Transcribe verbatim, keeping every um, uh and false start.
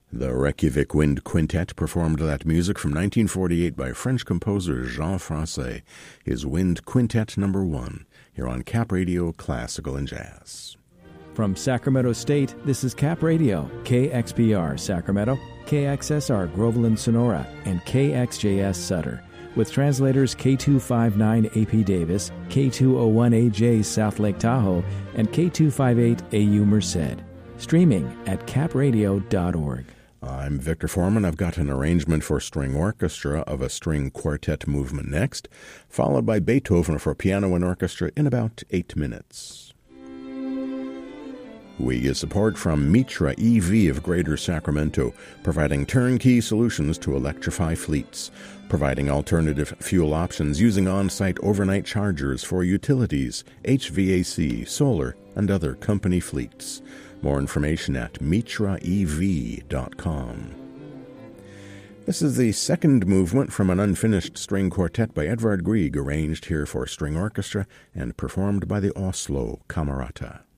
The Reykjavik Wind Quintet performed that music from nineteen forty-eight by French composer Jean Francais, his Wind Quintet number one, here on Cap Radio Classical and Jazz. From Sacramento State, this is Cap Radio, K X P R Sacramento, K X S R Groveland Sonora, and K X J S Sutter, with translators K two fifty-nine A P Davis, K two oh one A J South Lake Tahoe, and K two fifty-eight A U Merced. Streaming at cap radio dot org. I'm Victor Foreman. I've got an arrangement for string orchestra of a string quartet movement next, followed by Beethoven for piano and orchestra in about eight minutes. We get support from Mitra E V of Greater Sacramento, providing turnkey solutions to electrify fleets, providing alternative fuel options using on-site overnight chargers for utilities, H V A C, solar, and other company fleets. More information at mitra e v dot com. This is the second movement from an unfinished string quartet by Edvard Grieg, arranged here for string orchestra and performed by the Oslo Camerata.